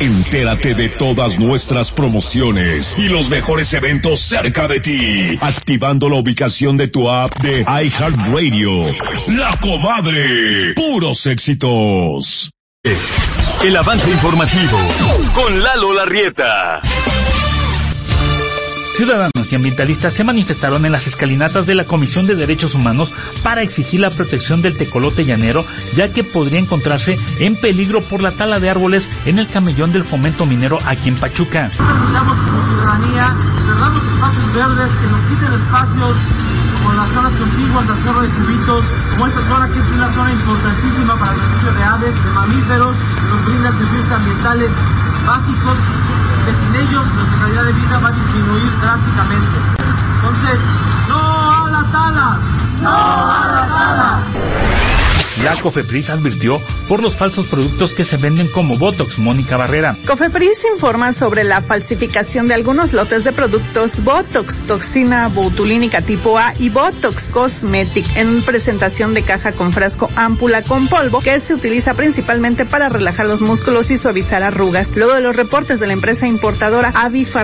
Entérate de todas nuestras promociones y los mejores eventos cerca de ti, activando la ubicación de tu app de iHeartRadio. La Comadre, puros éxitos. El avance informativo con Lalo Larrieta. Ciudadanos y ambientalistas se manifestaron en las escalinatas de la Comisión de Derechos Humanos para exigir la protección del tecolote llanero, ya que podría encontrarse en peligro por la tala de árboles en el camellón del fomento minero aquí en Pachuca. Necesitamos como ciudadanía, perdamos espacios verdes, que nos quiten espacios como las zonas contiguas del Cerro de Cubitos, como esta zona que es una zona importantísima para el beneficio de aves, de mamíferos, que nos brinda servicios ambientales básicos, que sin ellos nuestra calidad de vida va a disminuir drásticamente. Entonces, ¡no a la tala! ¡No a la tala! La COFEPRIS advirtió por los falsos productos que se venden como Botox. Mónica Barrera. COFEPRIS informa sobre la falsificación de algunos lotes de productos Botox, toxina botulínica tipo A y Botox Cosmetic en presentación de caja con frasco ámpula con polvo que se utiliza principalmente para relajar los músculos y suavizar arrugas. Luego de los reportes de la empresa importadora Avifa